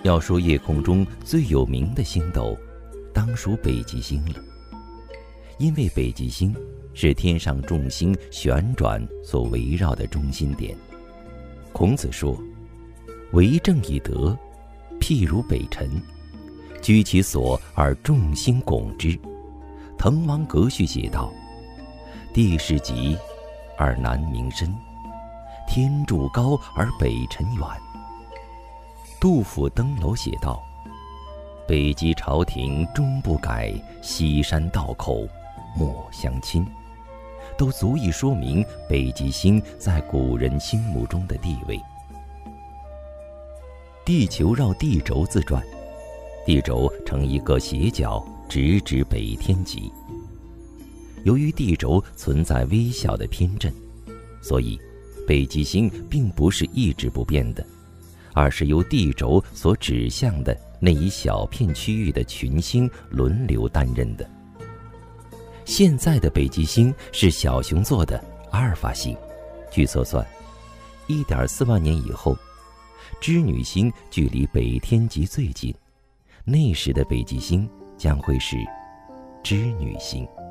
要说夜空中最有名的星斗，当属北极星了。因为北极星是天上众星旋转所围绕的中心点。孔子说：“为政以德，譬如北辰，居其所而众星拱之。”滕王阁序写道：“地势极，而南溟深；天柱高而北辰远。”杜甫登楼写道：“北极朝廷终不改，西山道口莫相侵。”都足以说明北极星在古人心目中的地位。地球绕地轴自转，地轴呈一个斜角，直指北天极。由于地轴存在微小的偏振，所以北极星并不是一直不变的，而是由地轴所指向的那一小片区域的群星轮流担任的。现在的北极星是小熊座的阿尔法星，据测算，1.4万年以后，织女星距离北天极最近，那时的北极星将会是织女星。